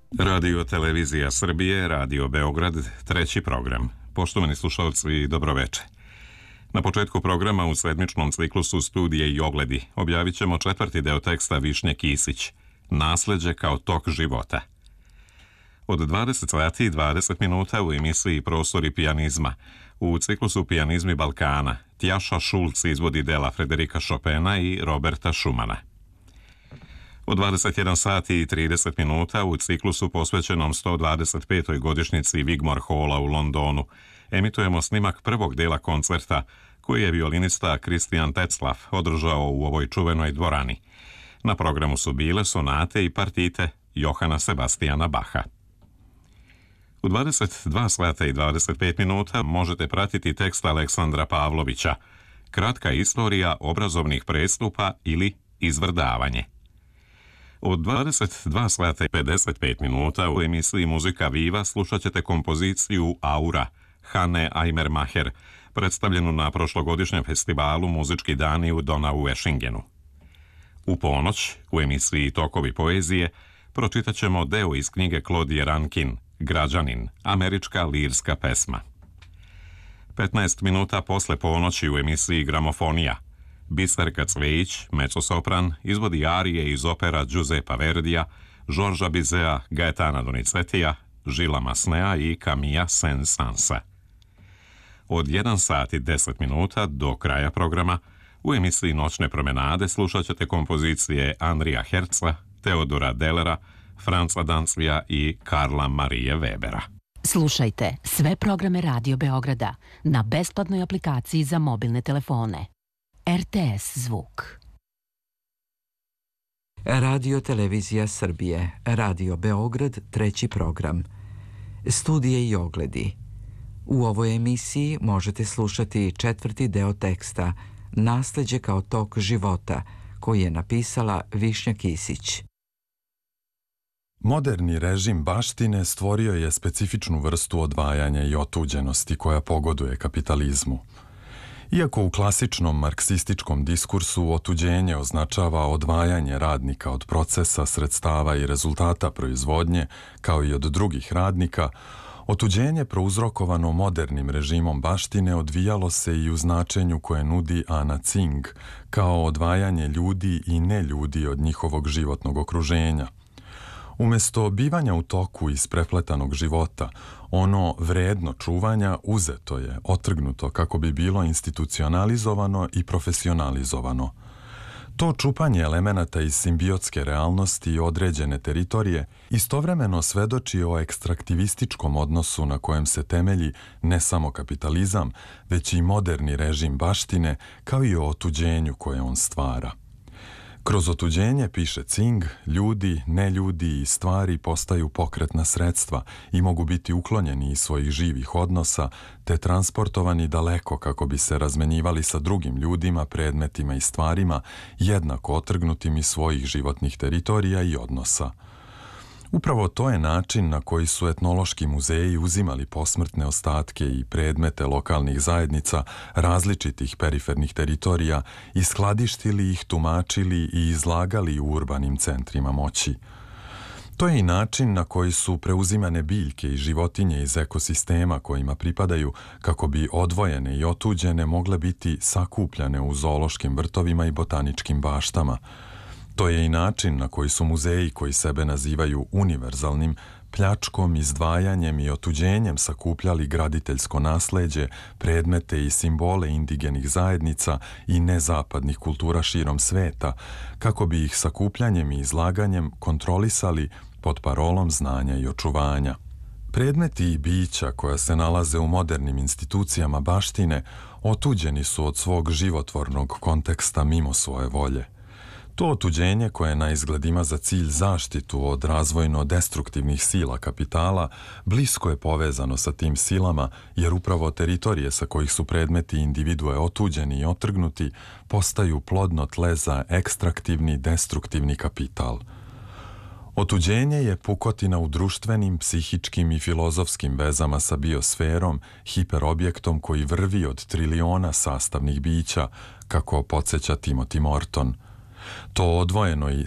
Radio Televizija Srbije, Radio Beograd, treći program. Poštovani slušalci, dobroveče. Na početku programa u sedmičnom ciklusu Studije i ogledi objavit ćemo četvrti deo teksta Višnje Kisić, Nasleđe kao tok života. Od 20 sati i 20 minuta u emisiji Prostori pijanizma, u ciklusu Pijanizmi Balkana, Tjaša Šulc izvodi dela Frederika Chopina i Roberta Schumana. U 21 sati i 30 minuta u ciklusu posvećenom 125. godišnjici Wigmore Halla u Londonu emitujemo snimak prvog dela koncerta koji je violinista Christian Tetzlaff održao u ovoj čuvenoj dvorani. Na programu su bile sonate i partite Johana Sebastijana Bacha. U 22 sata i 25 minuta možete pratiti tekst Aleksandra Pavlovića, Kratka istorija obrazovnih prestupa ili Izvrdavanje. Od 22 sata i 55 minuta u emisiji Muzika Viva slušat ćete kompoziciju Aura Hanne Eimermacher, predstavljenu na prošlogodišnjem festivalu Muzički dani u Donau-Eschingenu. U ponoć, u emisiji Tokovi poezije, pročitat ćemo deo iz knjige Claudije Rankin, Građanin, američka lirska pesma. 15 minuta posle ponoći u emisiji Gramofonija, Biserka Cvejić, mezzosopran, izvodi arije iz opera Giuseppa Verdija, Žorža Bizea, Gaetana Donizetija, Žila Masnea i Camilla Saint-Sansa. Od 1 sat i 10 minuta do kraja programa u emisiji Noćne promenade slušat ćete kompozicije Andrija Herca, Teodora Dellera, Franca Danclija i Karla Marije Webera. Slušajte sve programe Radio Beograda na besplatnoj aplikaciji za mobilne telefone. RTS zvuk. Radio Televizija Srbije, Radio Beograd, treći program. Studije i ogledi. U ovoj emisiji možete slušati četvrti deo teksta Nasleđe kao tok života, koji je napisala Višnja Kisić. Moderni režim baštine stvorio je specifičnu vrstu odvajanja i otuđenosti koja pogoduje kapitalizmu. Iako u klasičnom marksističkom diskursu otuđenje označava odvajanje radnika od procesa, sredstava i rezultata proizvodnje, kao i od drugih radnika, otuđenje prouzrokovano modernim režimom baštine odvijalo se i u značenju koje nudi Anna Tsing, kao odvajanje ljudi i neljudi od njihovog životnog okruženja. Umesto bivanja u toku isprepletanog života, ono vredno čuvanja uzeto je, otrgnuto kako bi bilo institucionalizovano i profesionalizovano. To čupanje elemenata iz simbiotske realnosti i određene teritorije istovremeno svedoči o ekstraktivističkom odnosu na kojem se temelji ne samo kapitalizam, već i moderni režim baštine, kao i o otuđenju koje on stvara. Kroz otuđenje, piše Tsing, ljudi, neljudi i stvari postaju pokretna sredstva i mogu biti uklonjeni iz svojih živih odnosa te transportovani daleko kako bi se razmenjivali sa drugim ljudima, predmetima i stvarima jednako otrgnutim iz svojih životnih teritorija i odnosa. Upravo to je način na koji su etnološki muzeji uzimali posmrtne ostatke i predmete lokalnih zajednica različitih perifernih teritorija i skladištili ih, tumačili i izlagali u urbanim centrima moći. To je i način na koji su preuzimane biljke i životinje iz ekosistema kojima pripadaju kako bi odvojene i otuđene mogle biti sakupljane u zoološkim vrtovima i botaničkim baštama. To je i način na koji su muzeji koji sebe nazivaju univerzalnim pljačkom, izdvajanjem i otuđenjem sakupljali graditeljsko nasleđe, predmete i simbole indigenih zajednica i nezapadnih kultura širom sveta, kako bi ih sakupljanjem i izlaganjem kontrolisali pod parolom znanja i očuvanja. Predmeti i bića koja se nalaze u modernim institucijama baštine otuđeni su od svog životvornog konteksta mimo svoje volje. To otuđenje, koje na izgled ima za cilj zaštitu od razvojno-destruktivnih sila kapitala, blisko je povezano sa tim silama, jer upravo teritorije sa kojih su predmeti individue otuđeni i otrgnuti postaju plodno tle za ekstraktivni, destruktivni kapital. Otuđenje je pukotina u društvenim, psihičkim i filozofskim vezama sa biosferom, hiperobjektom koji vrvi od triliona sastavnih bića, kako podsjeća Timothy Morton. To odvojeno i